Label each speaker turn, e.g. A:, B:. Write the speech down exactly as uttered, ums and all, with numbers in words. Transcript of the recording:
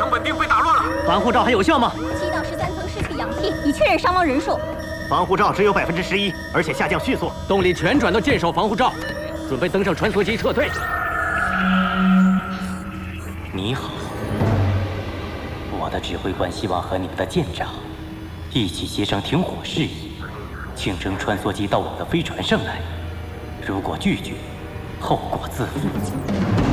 A: 稳定被打乱了。
B: 防护罩还有效吗？
C: 七到十三层失去氧气，已确认伤亡人数。
B: 防护罩只有百分之十一，而且下降迅速。动力全转到舰首防护罩，准备登上穿梭机撤退。
D: 你好，我的指挥官希望和你们的舰长一起协商停火事宜，请征穿梭机到我们的飞船上来。如果拒绝，后果自负。